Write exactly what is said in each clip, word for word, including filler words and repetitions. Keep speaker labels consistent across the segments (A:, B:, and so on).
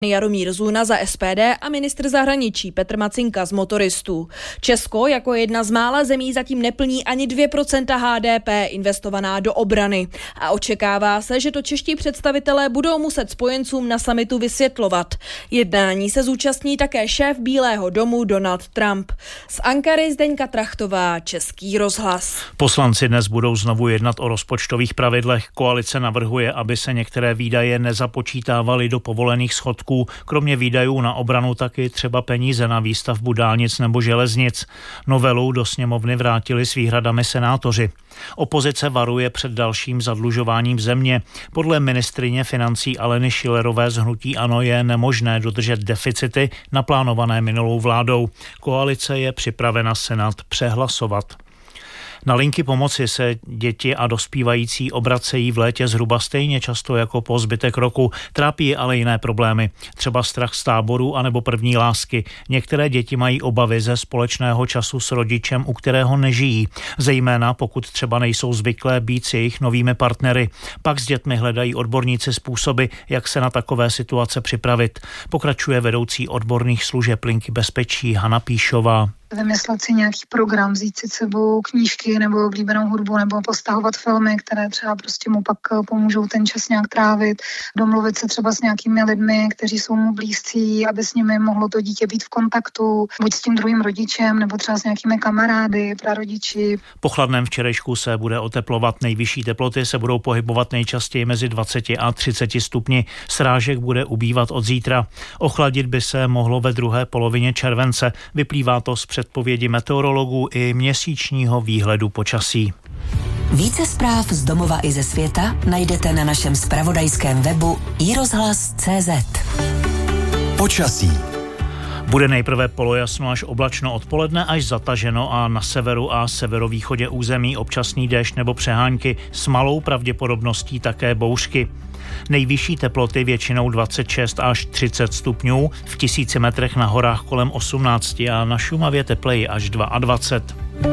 A: Jaromír Zuna za S P D a ministr zahraničí Petr Macinka z Motoristů. Česko jako jedna z mála zemí zatím neplní ani dvě procenta H D P investovaná do obrany. A očekává se, že to čeští představitelé budou muset spojencům na summitu vysvětlovat. Jednání se zúčastní také šéf Bílého domu Donald Trump. Z Ankary Zdeňka Trachtová, Český rozhlas.
B: Poslanci dnes budou znovu jednat o rozpočtových pravidlech. Koalice navrhuje, aby se některé výdaje nezapočítávaly do povolených schodků. Kromě výdajů na obranu taky třeba peníze na výstavbu dálnic nebo železnic. Novelu do sněmovny vrátili s výhradami senátoři. Opozice varuje před dalším zadlužováním země. Podle ministryně financí Aleny Schillerové z hnutí ANO je nemožné dodržet deficity naplánované minulou vládou. Koalice je připravena Senát přehlasovat. Na linky pomoci se děti a dospívající obracejí v létě zhruba stejně často jako po zbytek roku. Trápí ale jiné problémy, třeba strach z táboru anebo první lásky. Některé děti mají obavy ze společného času s rodičem, u kterého nežijí, zejména pokud třeba nejsou zvyklé být s jejich novými partnery. Pak s dětmi hledají odborníci způsoby, jak se na takové situace připravit. Pokračuje vedoucí odborných služeb linky bezpečí Hana Píšová.
C: Vymyslet si nějaký program, vzít si sebou knížky nebo oblíbenou hudbu nebo postahovat filmy, které třeba prostě mu pak pomůžou ten čas nějak trávit, domluvit se třeba s nějakými lidmi, kteří jsou mu blízcí, aby s nimi mohlo to dítě být v kontaktu, buď s tím druhým rodičem nebo třeba s nějakými kamarády, prarodiči.
B: Po chladném včerejšku se bude oteplovat, nejvyšší teploty se budou pohybovat nejčastěji mezi dvacet a třicet stupni. Srážek bude ubývat od zítra. Ochladit by se mohlo ve druhé polovině července. Vyplývá to z předpovědi meteorologů i měsíčního výhledu počasí.
D: Více zpráv z domova i ze světa najdete na našem zpravodajském webu i rozhlas tečka cé zet.
E: Počasí.
B: Bude nejprve polojasno až oblačno odpoledne, až zataženo a na severu a severovýchodě území občasný déšť nebo přehánky, s malou pravděpodobností také bouřky. Nejvyšší teploty většinou dvacet šest až třicet stupňů, v tisíci metrech na horách kolem osmnáct a na Šumavě tepleji až dvacet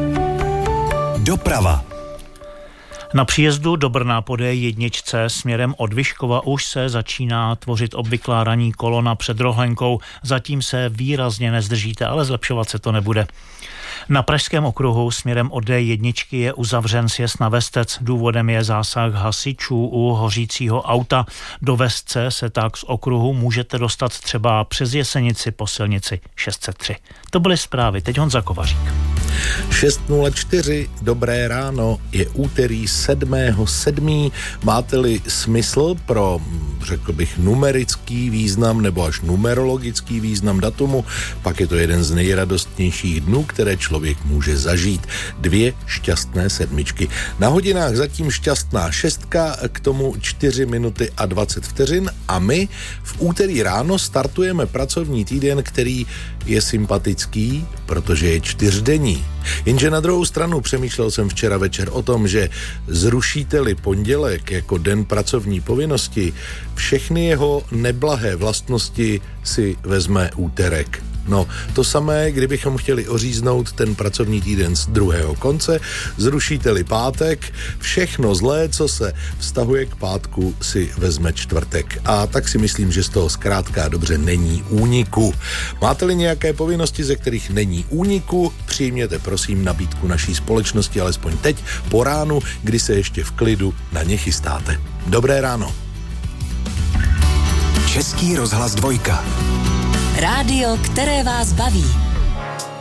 B: dva.
E: Doprava.
B: Na příjezdu do Brna po D jedna směrem od Vyškova už se začíná tvořit obvyklá ranní kolona před Rohlenkou. Zatím se výrazně nezdržíte, ale zlepšovat se to nebude. Na Pražském okruhu směrem od D jedna je uzavřen sjezd na Vestec. Důvodem je zásah hasičů u hořícího auta. Do Vestce se tak z okruhu můžete dostat třeba přes Jesenici po silnici šest set tři. To byly zprávy, teď Honza Kovařík.
F: šest nula čtyři, dobré ráno, je úterý sedmého sedmého Máte-li smysl pro, řekl bych, numerický význam nebo až numerologický význam datumu, pak je to jeden z nejradostnějších dnů, které člověk může zažít. Dvě šťastné sedmičky. Na hodinách zatím šťastná šestka, k tomu čtyři minuty a dvacet vteřin a my v úterý ráno startujeme pracovní týden, který je sympatický, protože je čtyřdenní. Jenže na druhou stranu přemýšlel jsem včera večer o tom, že zrušíte-li pondělek jako den pracovní povinnosti, všechny jeho neblahé vlastnosti si vezme úterek. No, to samé, kdybychom chtěli oříznout ten pracovní týden z druhého konce, zrušíte-li pátek, všechno zlé, co se vztahuje k pátku, si vezme čtvrtek. A tak si myslím, že z toho zkrátka dobře není úniku. Máte-li nějaké povinnosti, ze kterých není úniku, přijměte prosím nabídku naší společnosti, alespoň teď, po ránu, kdy se ještě v klidu na ně chystáte. Dobré ráno.
E: Český rozhlas dvojka.
D: Rádio, které vás baví.